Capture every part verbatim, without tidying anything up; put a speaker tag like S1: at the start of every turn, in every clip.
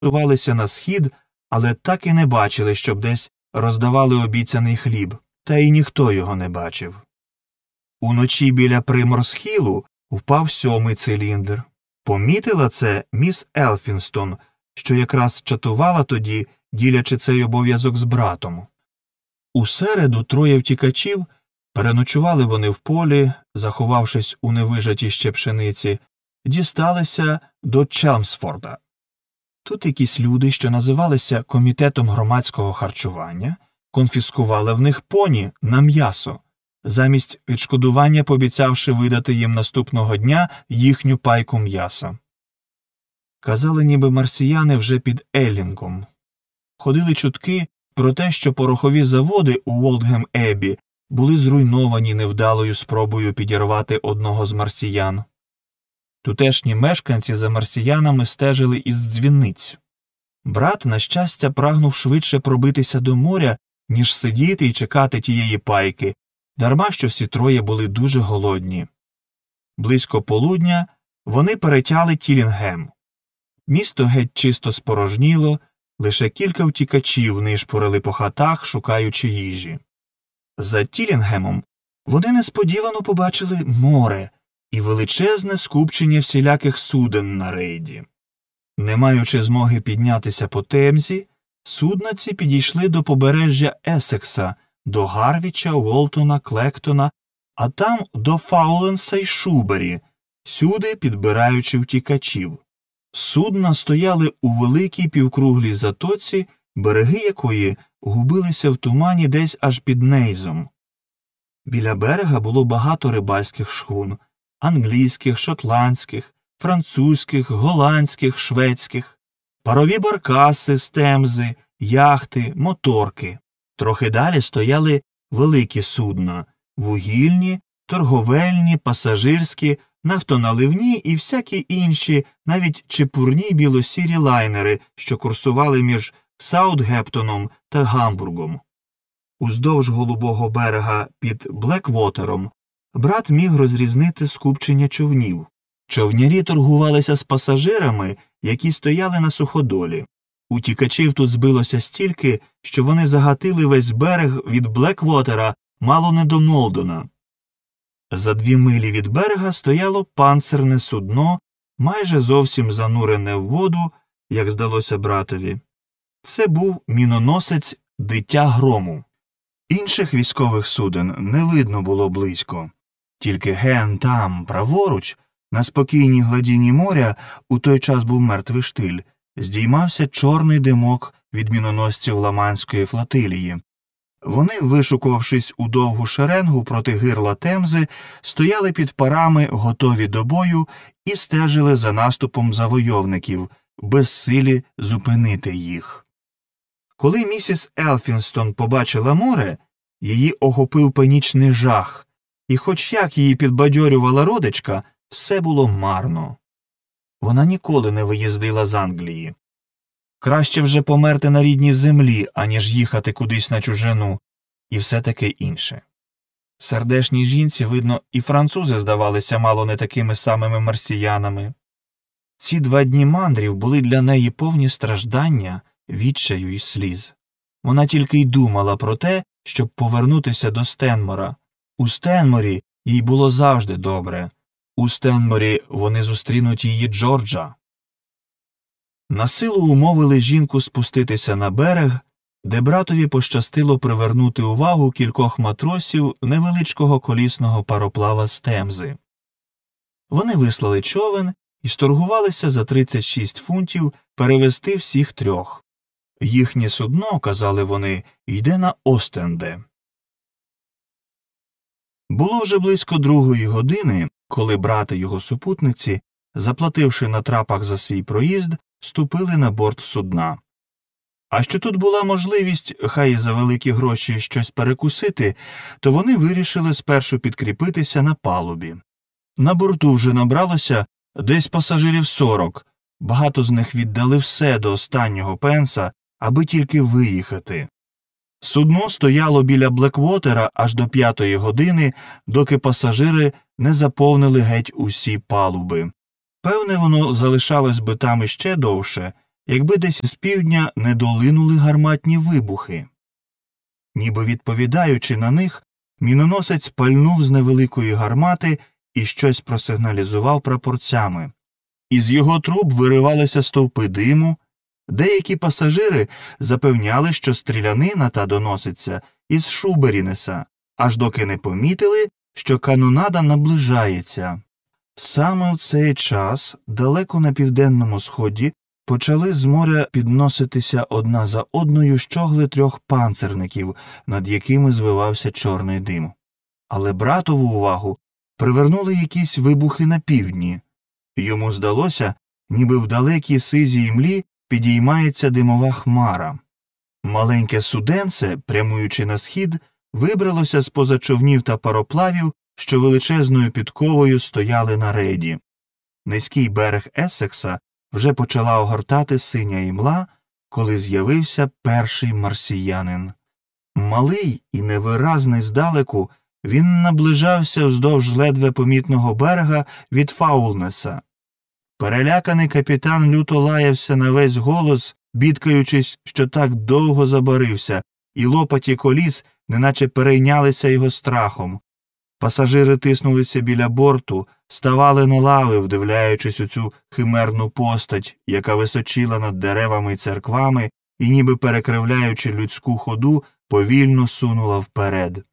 S1: готувалися на схід, але так і не бачили, щоб десь роздавали обіцяний хліб, та й ніхто його не бачив. Уночі біля Приморсхілу впав сьомий циліндр. Помітила це міс Елфінстон, що якраз чатувала тоді, ділячи цей обов'язок з братом. У середу троє втікачів, переночували вони в полі, заховавшись у невижатій ще пшениці, дісталися до Челмсфорда. Тут якісь люди, що називалися Комітетом громадського харчування, конфіскували в них поні на м'ясо, замість відшкодування пообіцявши видати їм наступного дня їхню пайку м'яса. Казали, ніби марсіяни вже під Еллінгом. Ходили чутки про те, що порохові заводи у Волдгем-Еббі були зруйновані невдалою спробою підірвати одного з марсіян. Тутешні мешканці за марсіянами стежили із дзвіниць. Брат, на щастя, прагнув швидше пробитися до моря, ніж сидіти і чекати тієї пайки, дарма що всі троє були дуже голодні. Близько полудня вони перетяли Тілінгем. Місто геть чисто спорожніло, лише кілька втікачів нишпорили по хатах, шукаючи їжі. За Тілінгемом вони несподівано побачили море і величезне скупчення всіляких суден на рейді. Не маючи змоги піднятися по Темзі, судна ці підійшли до побережжя Есекса, до Гарвіча, Волтона, Клектона, а там до Фауленса й Шубері, сюди підбираючи втікачів. Судна стояли у великій півкруглій затоці, береги якої губилися в тумані десь аж під Нейзом. Біля берега було багато рибальських шхун – англійських, шотландських, французьких, голландських, шведських, парові баркаси з Темзи, яхти, моторки. Трохи далі стояли великі судна – вугільні, торговельні, пасажирські, нафтоналивні і всякі інші, навіть чепурні білосірі лайнери, що курсували між Саутгемптоном та Гамбургом. Уздовж голубого берега під Блеквотером брат міг розрізнити скупчення човнів. Човнярі торгувалися з пасажирами, які стояли на суходолі. Утікачів тут збилося стільки, що вони загатили весь берег від Блеквотера мало не до Молдона. За дві милі від берега стояло панцирне судно, майже зовсім занурене в воду, як здалося братові. Це був міноносець «Дитя грому». Інших військових суден не видно було близько. Тільки ген там, праворуч, на спокійній гладіні моря, у той час був мертвий штиль, здіймався чорний димок від міноносців Ламанської флотилії. Вони, вишукувавшись у довгу шеренгу проти гирла Темзи, стояли під парами, готові до бою, і стежили за наступом завойовників, безсилі зупинити їх. Коли місіс Елфінстон побачила море, її охопив панічний жах, і хоч як її підбадьорювала родичка, все було марно. Вона ніколи не виїздила з Англії. Краще вже померти на рідній землі, аніж їхати кудись на чужину, і все таке інше. Сердешній жінці, видно, і французи здавалися мало не такими самими марсіянами. Ці два дні мандрів були для неї повні страждання, відчаю і сліз. Вона тільки й думала про те, щоб повернутися до Стенмора. У Стенморі їй було завжди добре. У Стенморі вони зустрінуть її Джорджа. Насилу умовили жінку спуститися на берег, де братові пощастило привернути увагу кількох матросів невеличкого колісного пароплава з Темзи. Вони вислали човен і сторгувалися за тридцять шість фунтів перевезти всіх трьох. Їхнє судно, казали вони, йде на Остенде. Було вже близько другої години, коли брат і його супутниці, заплативши на трапах за свій проїзд, ступили на борт судна. А що тут була можливість, хай і за великі гроші, щось перекусити, то вони вирішили спершу підкріпитися на палубі. На борту вже набралося десь пасажирів сорок, багато з них віддали все до останнього пенса, аби тільки виїхати. Судно стояло біля Блеквотера аж до п'ятої години, доки пасажири не заповнили геть усі палуби. Певне, воно залишалось би там іще довше, якби десь із півдня не долинули гарматні вибухи. Ніби відповідаючи на них, міноносець пальнув з невеликої гармати і щось просигналізував прапорцями. Із його труб виривалися стовпи диму. Деякі пасажири запевняли, що стрілянина та доноситься із Шуберінеса, аж доки не помітили, що канонада наближається. Саме в цей час далеко на південному сході почали з моря підноситися одна за одною щогли трьох панцерників, над якими звивався чорний дим. Але братову увагу привернули якісь вибухи на півдні. Йому здалося, ніби в далекій сизій млі підіймається димова хмара. Маленьке суденце, прямуючи на схід, вибралося з-поза човнів та пароплавів, що величезною підковою стояли на рейді. Низький берег Ессекса вже почала огортати синя імла, коли з'явився перший марсіянин. Малий і невиразний здалеку, він наближався вздовж ледве помітного берега від Фаулнеса. Переляканий капітан люто лаявся на весь голос, бідкаючись, що так довго забарився, і лопаті коліс неначе перейнялися його страхом. Пасажири тиснулися біля борту, ставали на лави, вдивляючись у цю химерну постать, яка височила над деревами й церквами і, ніби перекривляючи людську ходу, повільно сунула вперед.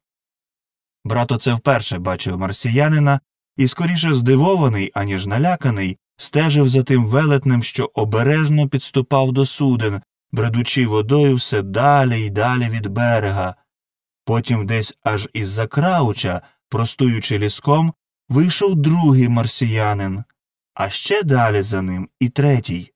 S1: Брат оце вперше бачив марсіянина і, скоріше здивований, аніж наляканий, стежив за тим велетнем, що обережно підступав до суден, бредучи водою все далі й далі від берега. Потім десь аж із-за крауча, простуючи ліском, вийшов другий марсіянин, а ще далі за ним і третій.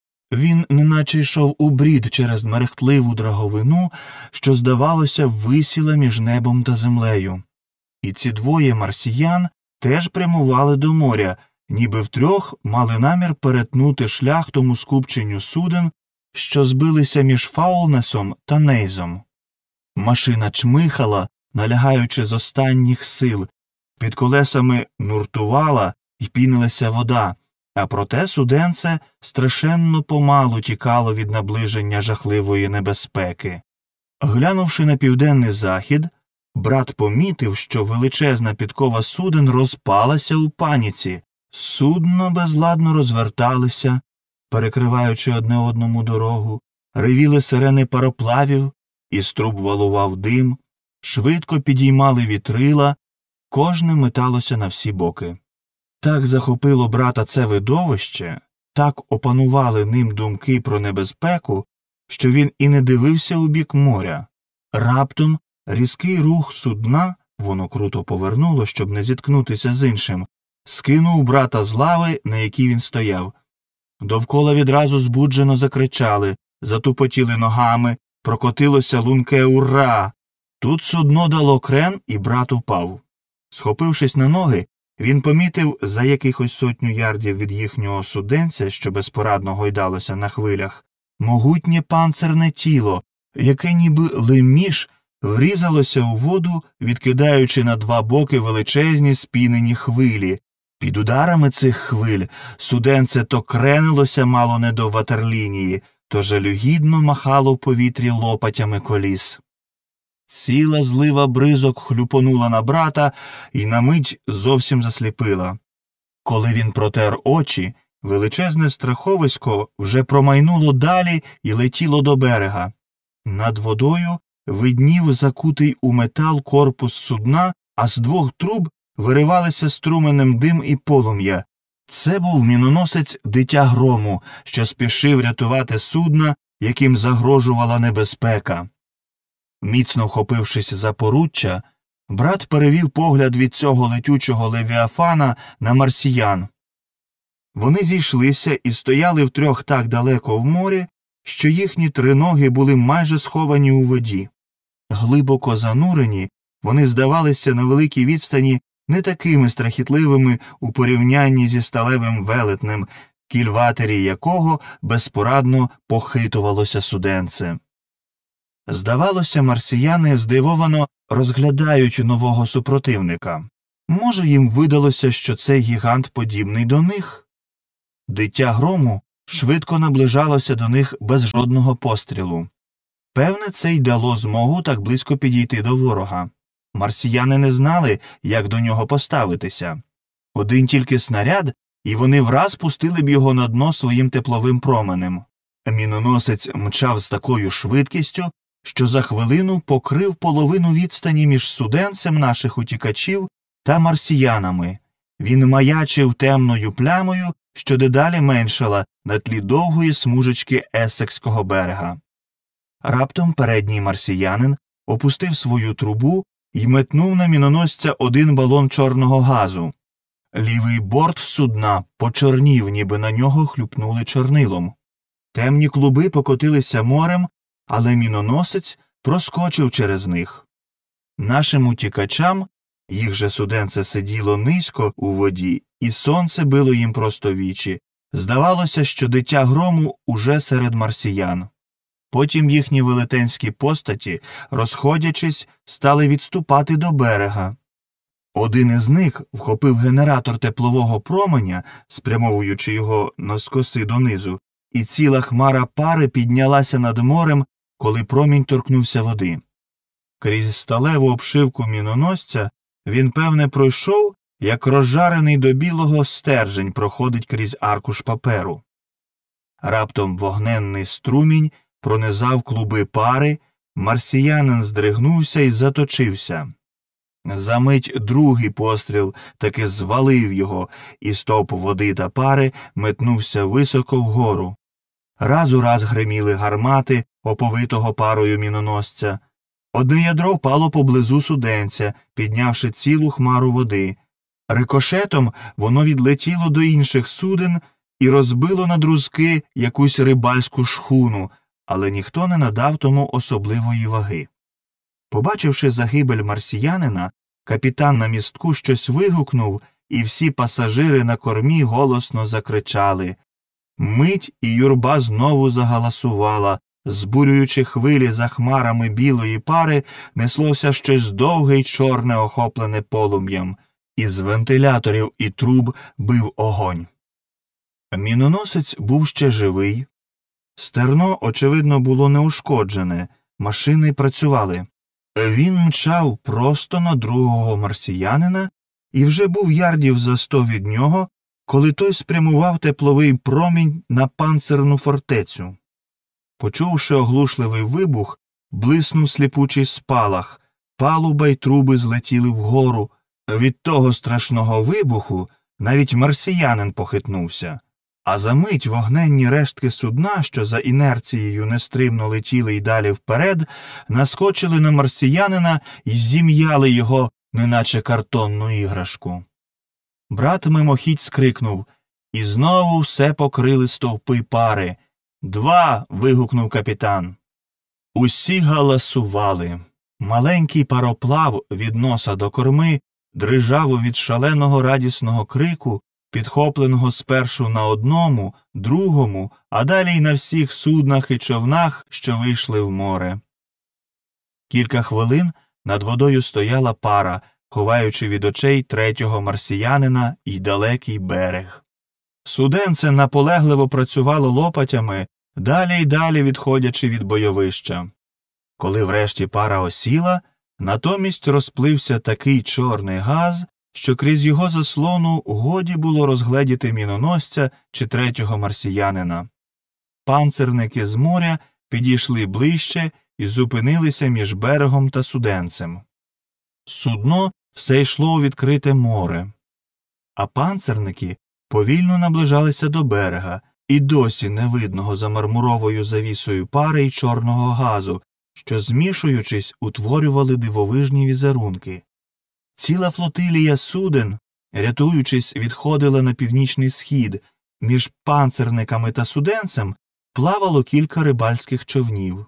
S1: Він неначе йшов у брід через мерехтливу драговину, що, здавалося, висіла між небом та землею. І ці двоє марсіян теж прямували до моря, ніби втрьох мали намір перетнути шлях тому скупченню суден, що збилися між Фаулнесом та Нейзом. Машина чмихала, налягаючи з останніх сил, під колесами нуртувала і пінилася вода, а проте суденце страшенно помалу тікало від наближення жахливої небезпеки. Глянувши на південний захід, брат помітив, що величезна підкова суден розпалася у паніці. Судно безладно розверталися, перекриваючи одне одному дорогу, ревіли сирени пароплавів, із труб валував дим, швидко підіймали вітрила, кожне металося на всі боки. Так захопило брата це видовище, так опанували ним думки про небезпеку, що він і не дивився у бік моря. Раптом різкий рух судна, воно круто повернуло, щоб не зіткнутися з іншим, скинув брата з лави, на якій він стояв. Довкола відразу збуджено закричали, затупотіли ногами, прокотилося лунке «Ура!». Тут судно дало крен, і брат упав. Схопившись на ноги, він помітив за якихось сотню ярдів від їхнього суденця, що безпорадно гойдалося на хвилях, могутнє панцирне тіло, яке ніби леміш врізалося у воду, відкидаючи на два боки величезні спінені хвилі. Під ударами цих хвиль суденце то кренилося мало не до ватерлінії, то жалюгідно махало в повітрі лопатями коліс. Ціла злива бризок хлюпонула на брата і на мить зовсім засліпила. Коли він протер очі, величезне страховисько вже промайнуло далі і летіло до берега. Над водою виднів закутий у метал корпус судна, а з двох труб виривалися струменем дим і полум'я. Це був міноносець «Дитя грому», що спішив рятувати судна, яким загрожувала небезпека. Міцно вхопившись за поруччя, брат перевів погляд від цього летючого левіафана на марсіян. Вони зійшлися і стояли втрьох так далеко в морі, що їхні триноги були майже сховані у воді. Глибоко занурені, вони здавалися на великій відстані не такими страхітливими у порівнянні зі сталевим велетнем, кільватері якого безпорадно похитувалося суденце. Здавалося, марсіяни здивовано розглядають нового супротивника. Може, їм видалося, що цей гігант подібний до них? Дитя грому швидко наближалося до них без жодного пострілу. Певне, це й дало змогу так близько підійти до ворога. Марсіяни не знали, як до нього поставитися. Один тільки снаряд, і вони враз пустили б його на дно своїм тепловим променем. Міноносець мчав з такою швидкістю, що за хвилину покрив половину відстані між суденцем наших утікачів та марсіянами. Він маячив темною плямою, що дедалі меншала на тлі довгої смужечки Ессекського берега. Раптом передній марсіянин опустив свою трубу і метнув на міноносця один балон чорного газу. Лівий борт судна почорнів, ніби на нього хлюпнули чорнилом. Темні клуби покотилися морем, але міноносець проскочив через них. Нашим утікачам, їх же суденце сиділо низько у воді, і сонце било їм просто в вічі, здавалося, що дитя грому уже серед марсіян. Потім їхні велетенські постаті, розходячись, стали відступати до берега. Один із них вхопив генератор теплового променя, спрямовуючи його навскоси донизу, і ціла хмара пари піднялася над морем, коли промінь торкнувся води. Крізь сталеву обшивку міноносця він, певне, пройшов, як розжарений до білого стержень проходить крізь аркуш паперу. Раптом вогненний струмінь пронизав клуби пари, марсіянин здригнувся і заточився. Замить другий постріл таки звалив його, і стовп води та пари метнувся високо вгору. Раз у раз гриміли гармати, оповитого парою міноносця. Одне ядро впало поблизу суденця, піднявши цілу хмару води. Рикошетом воно відлетіло до інших суден і розбило на друзки якусь рибальську шхуну, але ніхто не надав тому особливої ваги. Побачивши загибель марсіянина, капітан на містку щось вигукнув, і всі пасажири на кормі голосно закричали. Мить і юрба знову загаласувала, збурюючи хвилі за хмарами білої пари, неслося щось довге й чорне, охоплене полум'ям. Із вентиляторів і труб бив огонь. Міноносець був ще живий. Стерно, очевидно, було неушкоджене, машини працювали. Він мчав просто на другого марсіянина і вже був ярдів за сто від нього, коли той спрямував тепловий промінь на панцирну фортецю. Почувши оглушливий вибух, блиснув сліпучий спалах, палуба й труби злетіли вгору. Від того страшного вибуху навіть марсіянин похитнувся. А за мить вогненні рештки судна, що за інерцією нестримно летіли й далі вперед, наскочили на марсіянина і зім'яли його, неначе картонну іграшку. Брат мимохідь скрикнув, і знову все покрили стовпи пари. «Два!» – вигукнув капітан. Усі галасували. Маленький пароплав від носа до корми дрижав від шаленого радісного крику, підхопленого спершу на одному, другому, а далі й на всіх суднах і човнах, що вийшли в море. Кілька хвилин над водою стояла пара, ховаючи від очей третього марсіянина й далекий берег. Суденце наполегливо працювало лопатями, далі й далі відходячи від бойовища. Коли врешті пара осіла, натомість розплився такий чорний газ, що крізь його заслону годі було розгледіти міноносця чи третього марсіянина. Панцирники з моря підійшли ближче і зупинилися між берегом та суденцем. Судно все йшло у відкрите море, а панцирники повільно наближалися до берега, і досі невидного за мармуровою завісою пари й чорного газу, що, змішуючись, утворювали дивовижні візерунки. Ціла флотилія суден, рятуючись, відходила на північний схід. Між панцирниками та суденцем плавало кілька рибальських човнів.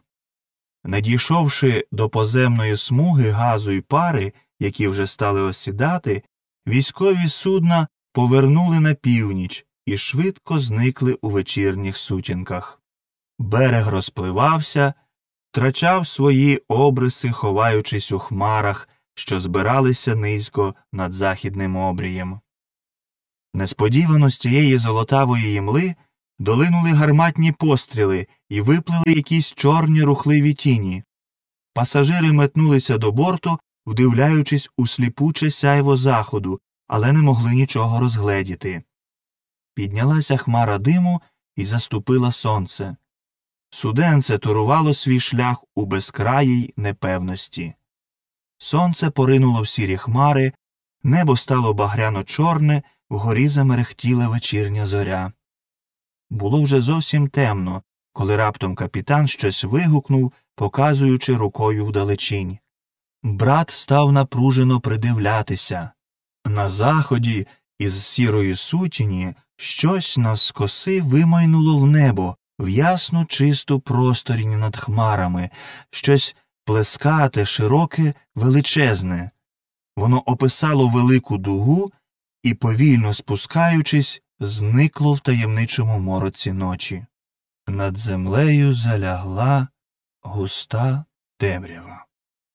S1: Надійшовши до поземної смуги газу й пари, які вже стали осідати, військові судна повернули на північ і швидко зникли у вечірніх сутінках. Берег розпливався, втрачав свої обриси, ховаючись у хмарах, що збиралися низько над західним обрієм. Несподівано з цієї золотавої імли Долинули гарматні постріли і виплили якісь чорні рухливі тіні. Пасажири метнулися до борту, вдивляючись у сліпуче сяйво заходу, але не могли нічого розгледіти. Піднялася хмара диму і заступила сонце. Суденце турувало свій шлях у безкраїй непевності. Сонце поринуло в сірі хмари, небо стало багряно-чорне, вгорі замерехтіла вечірня зоря. Було вже зовсім темно, коли раптом капітан щось вигукнув, показуючи рукою вдалечінь. Брат став напружено придивлятися. На заході, із сірої сутіні, щось навскоси вимайнуло в небо, в ясну чисту просторінь над хмарами, щось плескате, широке, величезне. Воно описало велику дугу і, повільно спускаючись, зникло в таємничому мороці ночі. Над землею залягла густа темрява.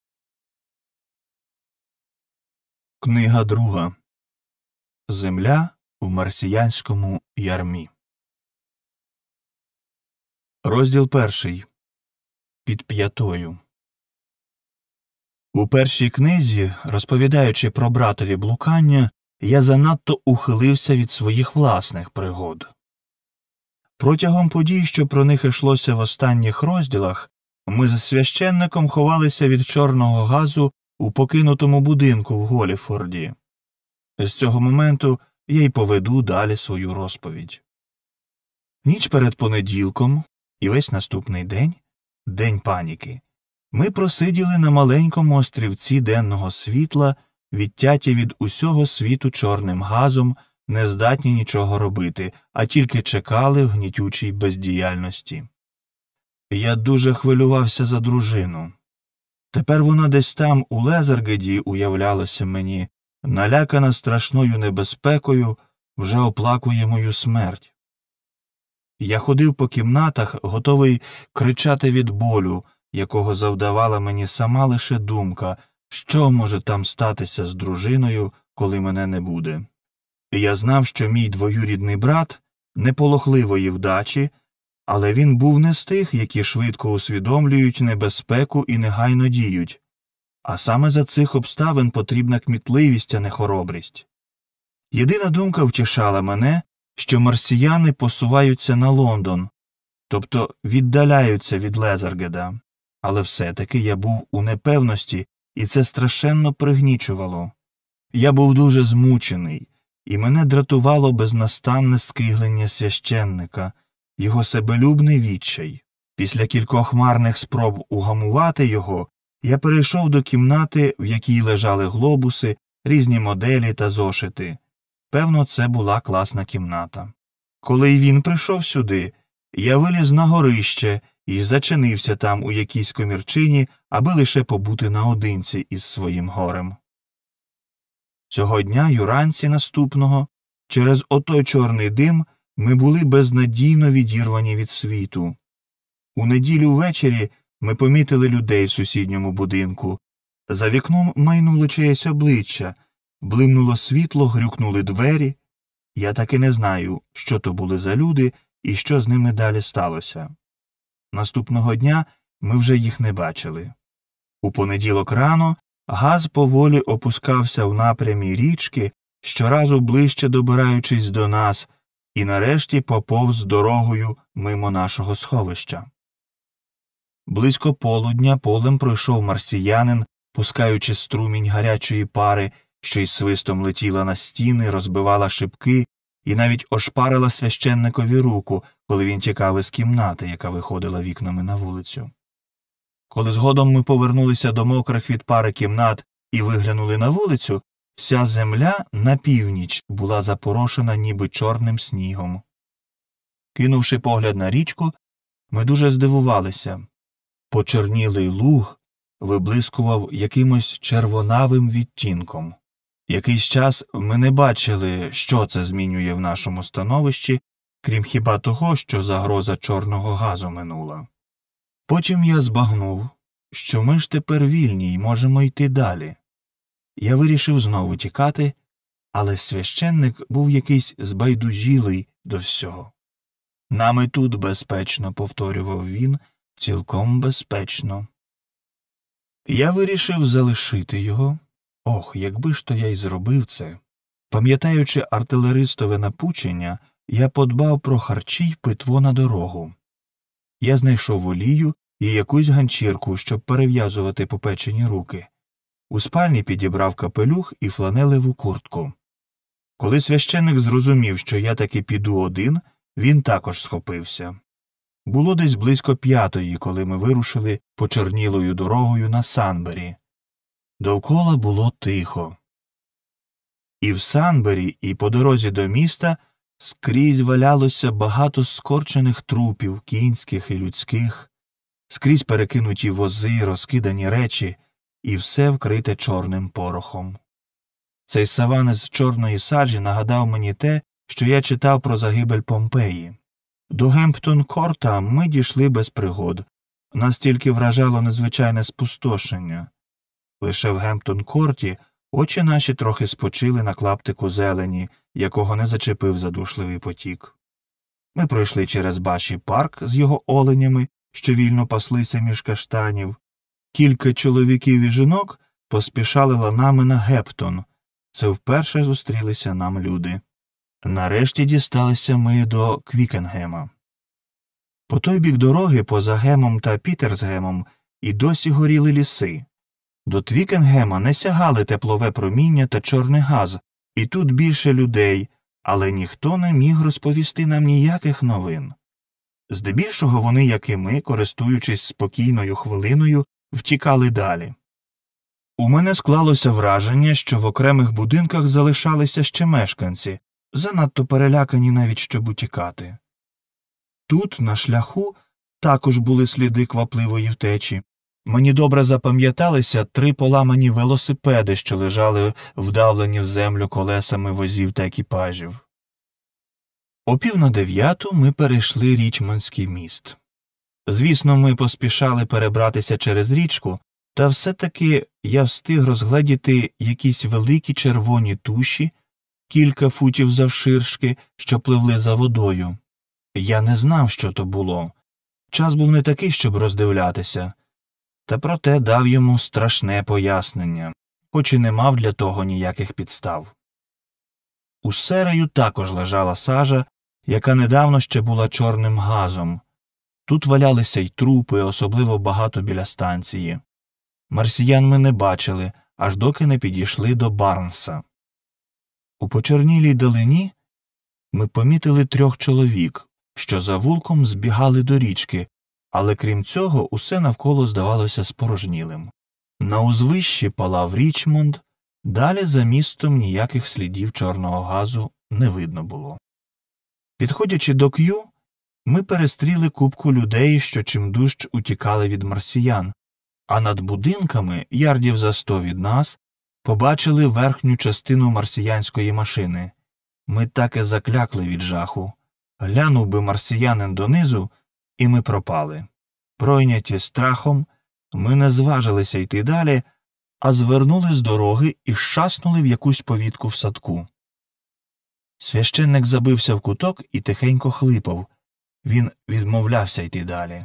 S1: Книга друга. Земля в марсіянському ярмі. Розділ перший. Під п'ятою. У першій книзі, розповідаючи про братові блукання, я занадто ухилився від своїх власних пригод. Протягом подій, що про них йшлося в останніх розділах, ми з священником ховалися від чорного газу у покинутому будинку в Голіфорді. З цього моменту я й поведу далі свою розповідь. Ніч перед понеділком і весь наступний день – день паніки. Ми просиділи на маленькому острівці денного світла, відтяті від усього світу чорним газом, не здатні нічого робити, а тільки чекали в гнітючій бездіяльності. Я дуже хвилювався за дружину. Тепер вона десь там, у Лезергеді, уявлялося мені, налякана страшною небезпекою, вже оплакує мою смерть. Я ходив по кімнатах, готовий кричати від болю, якого завдавала мені сама лише думка, що може там статися з дружиною, коли мене не буде. І я знав, що мій двоюрідний брат неполохливої вдачі, але він був не з тих, які швидко усвідомлюють небезпеку і негайно діють, а саме за цих обставин потрібна кмітливість, а не хоробрість. Єдина думка втішала мене, що марсіяни посуваються на Лондон, тобто віддаляються від Лезергеда, але все-таки я був у непевності, і це страшенно пригнічувало. Я був дуже змучений, і мене дратувало безнастанне скиглення священника, його себелюбний відчай. Після кількох марних спроб угамувати його, я перейшов до кімнати, в якій лежали глобуси, різні моделі та зошити. Певно, це була класна кімната. Коли він прийшов сюди, я виліз на горище і зачинився там у якійсь комірчині, аби лише побути наодинці із своїм горем. Цього дня, юранці наступного, через отой чорний дим ми були безнадійно відірвані від світу. У неділю ввечері ми помітили людей в сусідньому будинку. За вікном майнуло чиєсь обличчя, блимнуло світло, грюкнули двері. Я таки не знаю, що то були за люди і що з ними далі сталося. Наступного дня ми вже їх не бачили. У понеділок рано газ поволі опускався в напрямі річки, щоразу ближче добираючись до нас, і нарешті поповз дорогою мимо нашого сховища. Близько полудня полем пройшов марсіянин, пускаючи струмінь гарячої пари, що із свистом летіла на стіни, розбивала шибки і навіть ошпарила священникові руку, коли він тікав із кімнати, яка виходила вікнами на вулицю. Коли згодом ми повернулися до мокрих від пари кімнат і виглянули на вулицю, вся земля на північ була запорошена ніби чорним снігом. Кинувши погляд на річку, ми дуже здивувалися. Почернілий луг виблискував якимось червонавим відтінком. Якийсь час ми не бачили, що це змінює в нашому становищі, крім хіба того, що загроза чорного газу минула. Потім я збагнув, що ми ж тепер вільні й можемо йти далі. Я вирішив знову тікати, але священник був якийсь збайдужілий до всього. Нам і тут безпечно, повторював він, цілком безпечно. Я вирішив залишити його. Ох, якби ж то я й зробив це. Пам'ятаючи артилеристове напучення, я подбав про харчі й питво на дорогу. Я знайшов олію і якусь ганчірку, щоб перев'язувати попечені руки. У спальні підібрав капелюх і фланелеву куртку. Коли священик зрозумів, що я таки піду один, він також схопився. Було десь близько п'ятої, коли ми вирушили почернілою дорогою на Санбері. Довкола було тихо. І в Санбері, і по дорозі до міста скрізь валялося багато скорчених трупів, кінських і людських, скрізь перекинуті вози, розкидані речі, і все вкрите чорним порохом. Цей саван з чорної саджі нагадав мені те, що я читав про загибель Помпеї. До Гемптон-Корта ми дійшли без пригод. Нас тільки вражало незвичайне спустошення. Лише в Гемптон-Корті очі наші трохи спочили на клаптику зелені, якого не зачепив задушливий потік. Ми пройшли через Баші парк з його оленями, що вільно паслися між каштанів. Кілька чоловіків і жінок поспішали ланами на Гемптон. Це вперше зустрілися нам люди. Нарешті дісталися ми до Квікенгема. По той бік дороги, поза Гемом та Пітерсгемом, і досі горіли ліси. До Твікенгема не сягали теплове проміння та чорний газ, і тут більше людей, але ніхто не міг розповісти нам ніяких новин. Здебільшого вони, як і ми, користуючись спокійною хвилиною, втікали далі. У мене склалося враження, що в окремих будинках залишалися ще мешканці, занадто перелякані навіть, щоб утікати. Тут, на шляху, також були сліди квапливої втечі. Мені добре запам'яталися три поламані велосипеди, що лежали вдавлені в землю колесами возів та екіпажів. О пів на дев'яту ми перейшли Річмондський міст. Звісно, ми поспішали перебратися через річку, та все-таки я встиг розгледіти якісь великі червоні туші, кілька футів завширшки, що пливли за водою. Я не знав, що то було. Час був не такий, щоб роздивлятися. Та проте дав йому страшне пояснення, хоч і не мав для того ніяких підстав. У Серею також лежала сажа, яка недавно ще була чорним газом. Тут валялися й трупи, особливо багато біля станції. Марсіян ми не бачили, аж доки не підійшли до Барнса. У почорнілій далині ми помітили трьох чоловік, що за вулком збігали до річки, але крім цього усе навколо здавалося спорожнілим. На узвищі палав Річмонд, далі за містом ніяких слідів чорного газу не видно було. Підходячи до К'ю, ми перестріли купку людей, що чимдужч утікали від марсіян, а над будинками, ярдів за сто від нас, побачили верхню частину марсіянської машини. Ми так і заклякли від жаху. Глянув би марсіянин донизу, і ми пропали. Пройняті страхом, ми не зважилися йти далі, а звернули з дороги і щаснули в якусь повітку в садку. Священник забився в куток і тихенько хлипав. Він відмовлявся йти далі.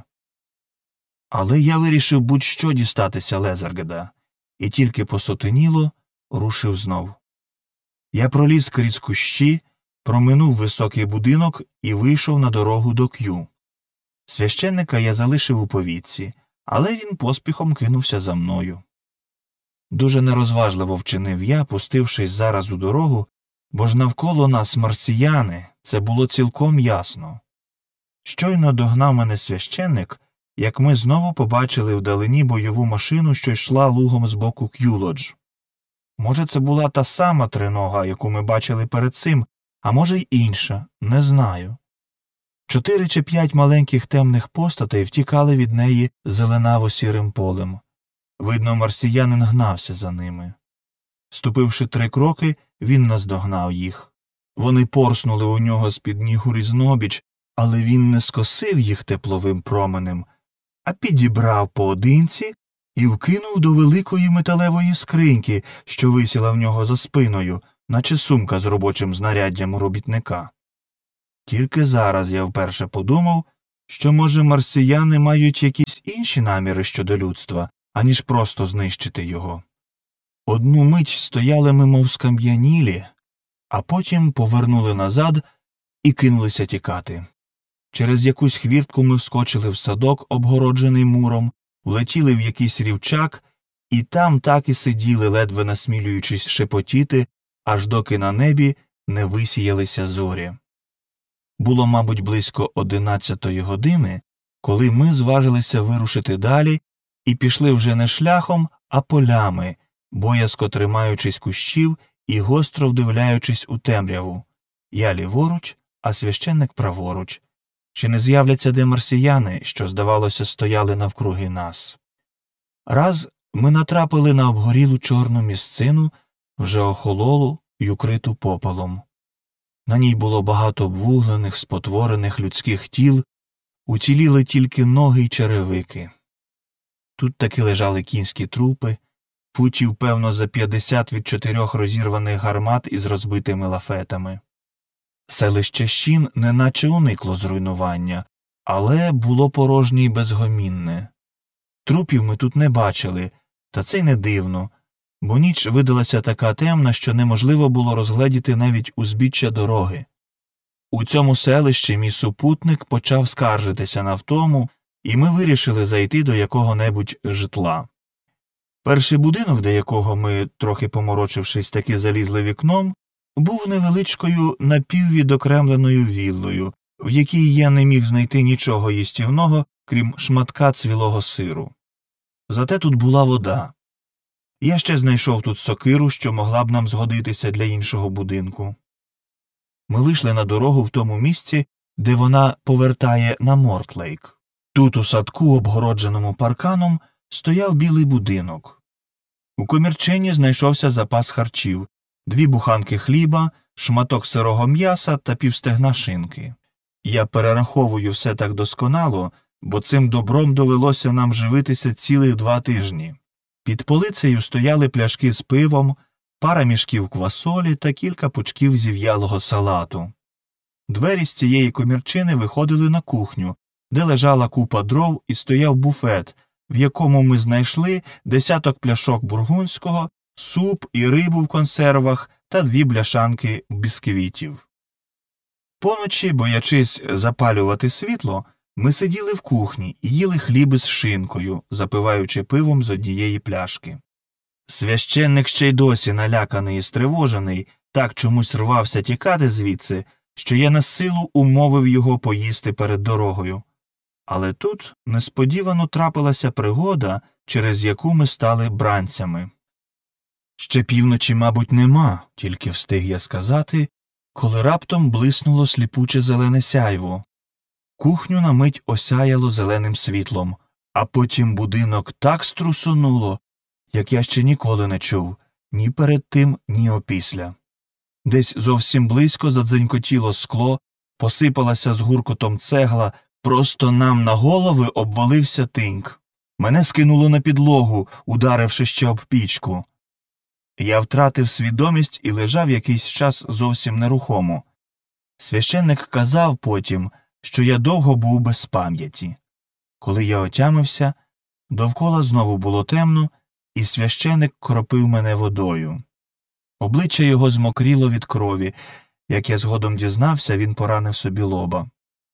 S1: Але я вирішив будь-що дістатися Лезергеда, і тільки посотеніло, рушив знов. Я проліз крізь кущі, проминув високий будинок і вийшов на дорогу до К'ю. Священника я залишив у повітці, але він поспіхом кинувся за мною. Дуже нерозважливо вчинив я, пустившись зараз у дорогу, бо ж навколо нас марсіяни, це було цілком ясно. Щойно догнав мене священник, як ми знову побачили вдалині бойову машину, що йшла лугом з боку К'ю-Лодж. Може, це була та сама тринога, яку ми бачили перед цим, а може й інша, не знаю. Чотири чи п'ять маленьких темних постатей втікали від неї зеленаво-сірим полем. Видно, марсіянин гнався за ними. Ступивши три кроки, він наздогнав їх. Вони порснули у нього з-під ніг урізнобіч, але він не скосив їх тепловим променем, а підібрав поодинці і вкинув до великої металевої скриньки, що висіла в нього за спиною, наче сумка з робочим знаряддям робітника. Тільки зараз я вперше подумав, що, може, марсіяни мають якісь інші наміри щодо людства, аніж просто знищити його. Одну мить стояли ми мов скам'янілі, а потім повернули назад і кинулися тікати. Через якусь хвіртку ми вскочили в садок, обгороджений муром, влетіли в якийсь рівчак, і там так і сиділи, ледве насмілюючись шепотіти, аж доки на небі не висіялися зорі. Було, мабуть, близько одинадцятої години, коли ми зважилися вирушити далі і пішли вже не шляхом, а полями, боязко тримаючись кущів і гостро вдивляючись у темряву. Я ліворуч, а священник праворуч. Чи не з'являться де марсіяни, що, здавалося, стояли навкруги нас? Раз ми натрапили на обгорілу чорну місцину, вже охололу й укриту попелом. На ній було багато обвуглених, спотворених людських тіл, уціліли тільки ноги й черевики. Тут таки лежали кінські трупи, футів, певно, за п'ятдесят від чотирьох розірваних гармат із розбитими лафетами. Селище Щін неначе уникло зруйнування, але було порожнє й безгомінне. Трупів ми тут не бачили, та це й не дивно, бо ніч видалася така темна, що неможливо було розгледіти навіть узбіччя дороги. У цьому селищі мій супутник почав скаржитися на втому, і ми вирішили зайти до якого-небудь житла. Перший будинок, до якого ми, трохи поморочившись, таки залізли вікном, був невеличкою напіввідокремленою віллою, в якій я не міг знайти нічого їстівного, крім шматка цвілого сиру. Зате тут була вода. Я ще знайшов тут сокиру, що могла б нам згодитися для іншого будинку. Ми вийшли на дорогу в тому місці, де вона повертає на Мортлейк. Тут у садку, обгородженому парканом, стояв білий будинок. У комірчині знайшовся запас харчів, дві буханки хліба, шматок сирого м'яса та півстегна шинки. Я перераховую все так досконало, бо цим добром довелося нам живитися цілих два тижні. Під полицею стояли пляшки з пивом, пара мішків квасолі та кілька пучків зів'ялого салату. Двері з цієї комірчини виходили на кухню, де лежала купа дров і стояв буфет, в якому ми знайшли десяток пляшок бургундського, суп і рибу в консервах та дві бляшанки бісквітів. Поночі, боячись запалювати світло, ми сиділи в кухні і їли хліб із шинкою, запиваючи пивом з однієї пляшки. Священник ще й досі наляканий і стривожений, так чомусь рвався тікати звідси, що я на силу умовив його поїсти перед дорогою. Але тут несподівано трапилася пригода, через яку ми стали бранцями. Ще півночі, мабуть, нема, тільки встиг я сказати, коли раптом блиснуло сліпуче зелене сяйво. Кухню на мить осяяло зеленим світлом, а потім будинок так струсонуло, як я ще ніколи не чув, ні перед тим, ні опісля. Десь зовсім близько задзенькотіло скло, посипалася з гуркотом цегла, просто нам на голови обвалився тиньк. Мене скинуло на підлогу, ударивши ще об пічку. Я втратив свідомість і лежав якийсь час зовсім нерухомо. Священник казав потім, що я довго був без пам'яті. Коли я отямився, довкола знову було темно, і священик кропив мене водою. Обличчя його змокріло від крові. Як я згодом дізнався, він поранив собі лоба.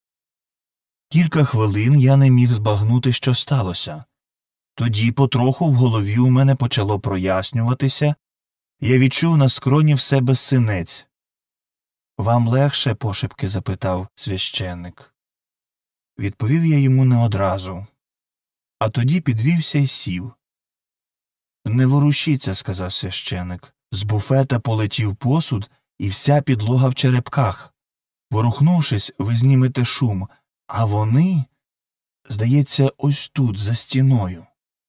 S1: Кілька хвилин я не міг збагнути, що сталося. Тоді потроху в голові у мене почало прояснюватися, я відчув на скроні в себе синець. «Вам легше?» – пошепки запитав священник. Відповів я йому не одразу. А тоді підвівся і сів. «Не ворушіться», – сказав священик. З буфета полетів посуд, і вся підлога в черепках. Ворухнувшись, ви знімете шум, а вони, здається, ось тут, за стіною.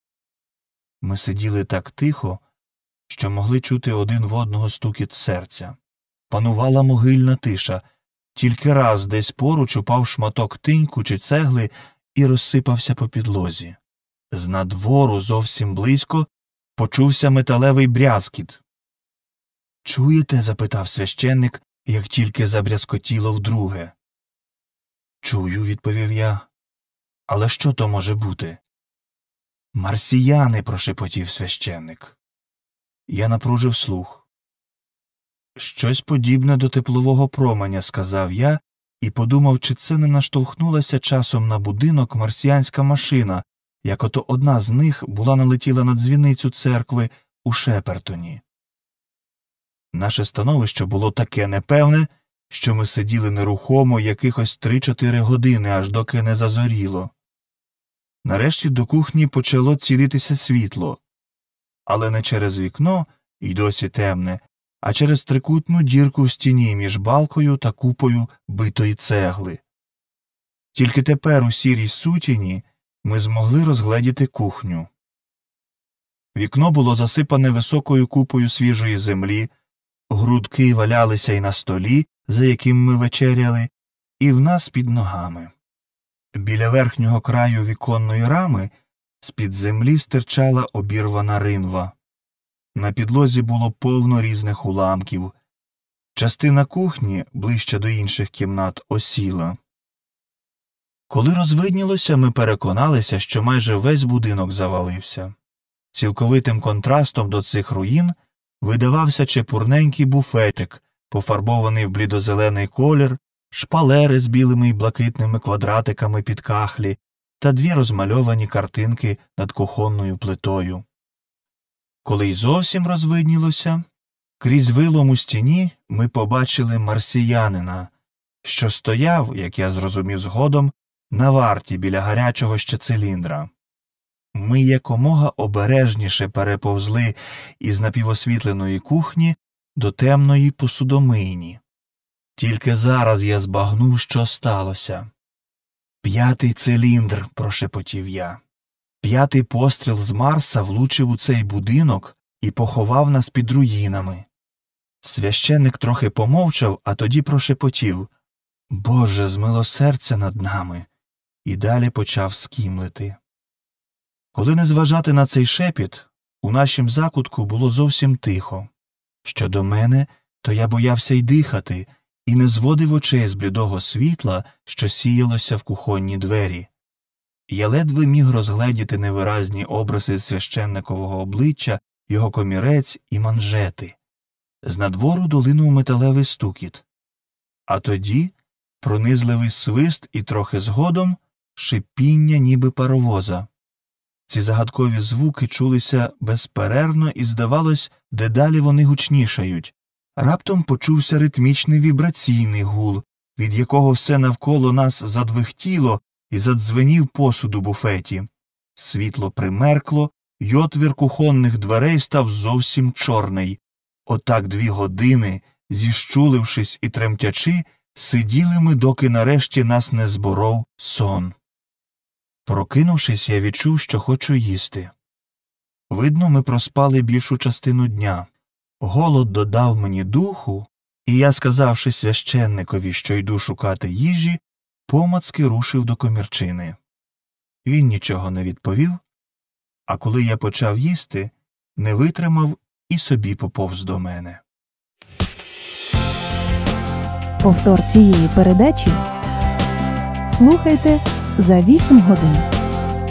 S1: Ми сиділи так тихо, що могли чути один в одного стукіт серця. Панувала могильна тиша, тільки раз десь поруч упав шматок тиньку чи цегли і розсипався по підлозі. З надвору зовсім близько почувся металевий брязкіт. «Чуєте?» – запитав священник, як тільки забрязкотіло вдруге. Чую, відповів я. Але що то може бути? Марсіяни, прошепотів священник. Я напружив слух. Щось подібне до теплового променя, сказав я, і подумав, чи це не наштовхнулася часом на будинок марсіанська машина, як ото одна з них була налетіла на дзвіницю церкви у Шепертоні. Наше становище було таке непевне, що ми сиділи нерухомо якихось три-чотири години, аж доки не зазоріло. Нарешті до кухні почало цілитися світло, але не через вікно, і досі темне, а через трикутну дірку в стіні між балкою та купою битої цегли. Тільки тепер у сірій сутіні ми змогли розгледіти кухню. Вікно було засипане високою купою свіжої землі, грудки валялися й на столі, за яким ми вечеряли, і в нас під ногами. Біля верхнього краю віконної рами з-під землі стирчала обірвана ринва. На підлозі було повно різних уламків. Частина кухні, ближче до інших кімнат, осіла. Коли розвиднілося, ми переконалися, що майже весь будинок завалився. Цілковитим контрастом до цих руїн видавався чепурненький буфетик, пофарбований в блідозелений колір, шпалери з білими й блакитними квадратиками під кахлі та дві розмальовані картинки над кухонною плитою. Коли й зовсім розвиднілося, крізь вилом у стіні ми побачили марсіянина, що стояв, як я зрозумів згодом, на варті біля гарячого ще циліндра. Ми якомога обережніше переповзли із напівосвітленої кухні до темної посудомийні. Тільки зараз я збагнув, що сталося. «П'ятий циліндр», – прошепотів я. «П'ятий постріл з Марса влучив у цей будинок і поховав нас під руїнами». Священник трохи помовчав, а тоді прошепотів: «Боже, змилосердься над нами», і далі почав скімлити. Коли не зважати на цей шепіт, у нашім закутку було зовсім тихо. Щодо мене, то я боявся й дихати, і не зводив очей з блідого світла, що сіялося в кухонні двері. Я ледве міг розгледіти невиразні обриси священникового обличчя, його комірець і манжети. З надвору долинув металевий стукіт. А тоді пронизливий свист і трохи згодом шипіння ніби паровоза. Ці загадкові звуки чулися безперервно і, здавалось, дедалі вони гучнішають. Раптом почувся ритмічний вібраційний гул, від якого все навколо нас задвихтіло і задзвенів посуд у буфеті. Світло примеркло, й отвір кухонних дверей став зовсім чорний. Отак дві години, зіщулившись і тремтячи, сиділи ми, доки нарешті нас не зборов сон. Прокинувшись, я відчув, що хочу їсти. Видно, ми проспали більшу частину дня. Голод додав мені духу, і я, сказавши священникові, що йду шукати їжі, помацки рушив до комірчини. Він нічого не відповів, а коли я почав їсти, не витримав і собі поповз до мене.
S2: Повтор цієї передачі слухайте за вісім годин.